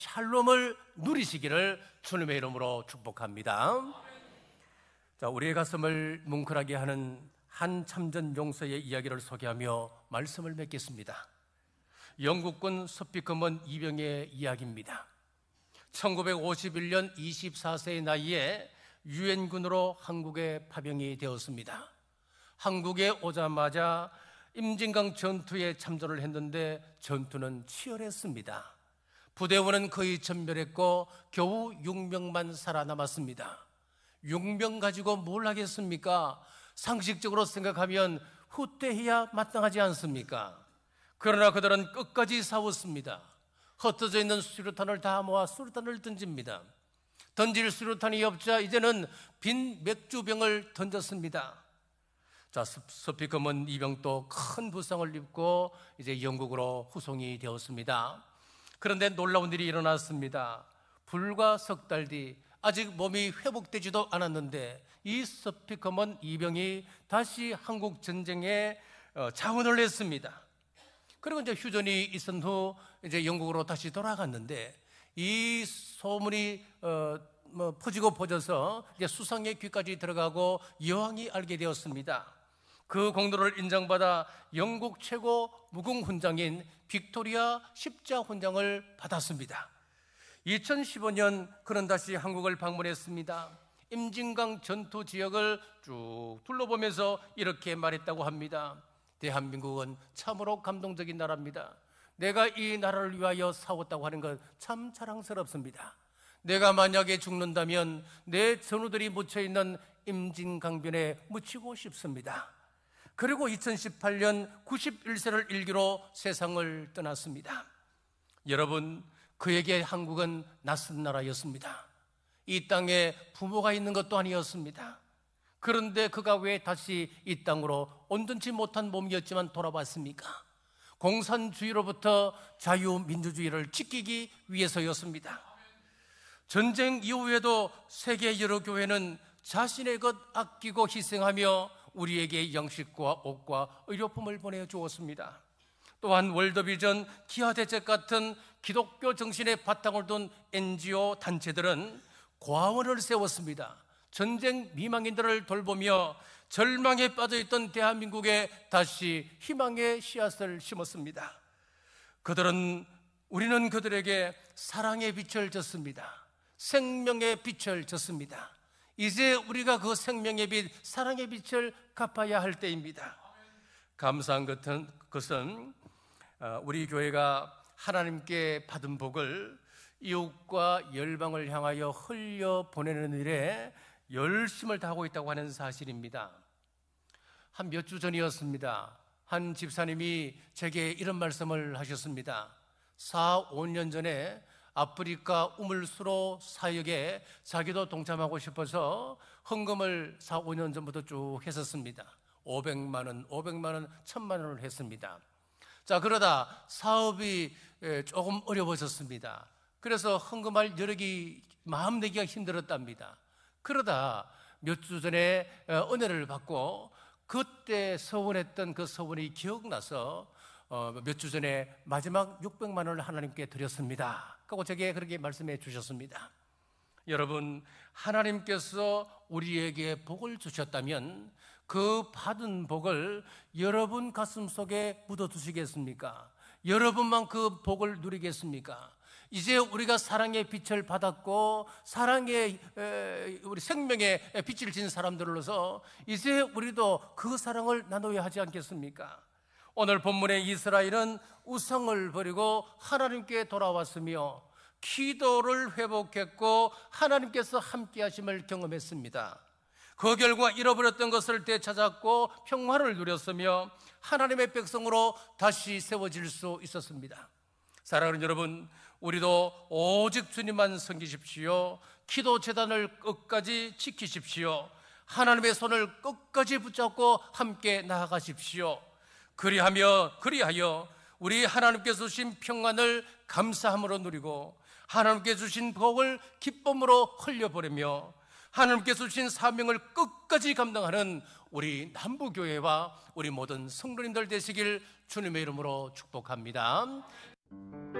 샬롬을 누리시기를 주님의 이름으로 축복합니다. 자, 우리의 가슴을 뭉클하게 하는 한 참전 용사의 이야기를 소개하며 말씀을 맺겠습니다. 영국군 서피커먼 이병의 이야기입니다. 1951년 24세의 나이에 유엔군으로 한국에 파병이 되었습니다. 한국에 오자마자 임진강 전투에 참전을 했는데 전투는 치열했습니다. 부대원은 거의 전멸했고 겨우 6명만 살아남았습니다. 6명 가지고 뭘 하겠습니까? 상식적으로 생각하면 후퇴해야 마땅하지 않습니까? 그러나 그들은 끝까지 싸웠습니다. 흩어져 있는 수류탄을 다 모아 수류탄을 던집니다. 던질 수류탄이 없자 이제는 빈 맥주병을 던졌습니다. 자, 서피커먼 이병도 큰 부상을 입고 이제 영국으로 후송이 되었습니다. 그런데 놀라운 일이 일어났습니다. 불과 석 달 뒤 아직 몸이 회복되지도 않았는데 이 서피커먼 이병이 다시 한국 전쟁에 자원을 했습니다. 그리고 이제 휴전이 있은 후 이제 영국으로 다시 돌아갔는데 이 소문이 퍼지고 퍼져서 이제 수상의 귀까지 들어가고 여왕이 알게 되었습니다. 그 공로를 인정받아 영국 최고 무궁훈장인 빅토리아 십자훈장을 받았습니다. 2015년 그는 다시 한국을 방문했습니다. 임진강 전투 지역을 쭉 둘러보면서 이렇게 말했다고 합니다. 대한민국은 참으로 감동적인 나라입니다. 내가 이 나라를 위하여 싸웠다고 하는 것 참 자랑스럽습니다. 내가 만약에 죽는다면 내 전우들이 묻혀있는 임진강변에 묻히고 싶습니다. 그리고 2018년 91세를 일기로 세상을 떠났습니다. 여러분, 그에게 한국은 낯선 나라였습니다. 이 땅에 부모가 있는 것도 아니었습니다. 그런데 그가 왜 다시 이 땅으로 온전치 못한 몸이었지만 돌아왔습니까? 공산주의로부터 자유민주주의를 지키기 위해서였습니다. 전쟁 이후에도 세계 여러 교회는 자신의 것 아끼고 희생하며 우리에게 양식과 옷과 의료품을 보내주었습니다. 또한 월드비전, 기아대책 같은 기독교 정신의 바탕을 둔 NGO 단체들은 과원을 세웠습니다. 전쟁 미망인들을 돌보며 절망에 빠져있던 대한민국에 다시 희망의 씨앗을 심었습니다. 우리는 그들에게 사랑의 빛을 줬습니다. 생명의 빛을 줬습니다. 이제 우리가 그 생명의 빛, 사랑의 빛을 갚아야 할 때입니다. 감사한 것은 우리 교회가 하나님께 받은 복을 이웃과 열방을 향하여 흘려보내는 일에 열심을 다하고 있다고 하는 사실입니다. 한 몇 주 전이었습니다. 한 집사님이 제게 이런 말씀을 하셨습니다. 4, 5년 전에 아프리카 우물수로 사역에 자기도 동참하고 싶어서 헌금을 4, 5년 전부터 쭉 했었습니다. 500만 원, 1000만 원을 했습니다. 자, 그러다 사업이 조금 어려워졌습니다. 그래서 헌금할 여력이 마음 내기가 힘들었답니다. 그러다 몇 주 전에 은혜를 받고 그때 서원했던 그 서원이 기억나서 몇 주 전에 마지막 600만 원을 하나님께 드렸습니다. 그리고 제게 그렇게 말씀해 주셨습니다. 여러분, 하나님께서 우리에게 복을 주셨다면 그 받은 복을 여러분 가슴 속에 묻어두시겠습니까? 여러분만 그 복을 누리겠습니까? 이제 우리가 사랑의 빛을 받았고 사랑의 우리 생명의 빛을 진 사람들로서 이제 우리도 그 사랑을 나눠야 하지 않겠습니까? 오늘 본문의 이스라엘은 우상을 버리고 하나님께 돌아왔으며 기도를 회복했고 하나님께서 함께 하심을 경험했습니다. 그 결과 잃어버렸던 것을 되찾았고 평화를 누렸으며 하나님의 백성으로 다시 세워질 수 있었습니다. 사랑하는 여러분, 우리도 오직 주님만 섬기십시오. 기도 제단을 끝까지 지키십시오. 하나님의 손을 끝까지 붙잡고 함께 나아가십시오. 그리하여 우리 하나님께서 주신 평안을 감사함으로 누리고 하나님께 주신 복을 기쁨으로 흘려보내며 하나님께서 주신 사명을 끝까지 감당하는 우리 남부교회와 우리 모든 성도님들 되시길 주님의 이름으로 축복합니다.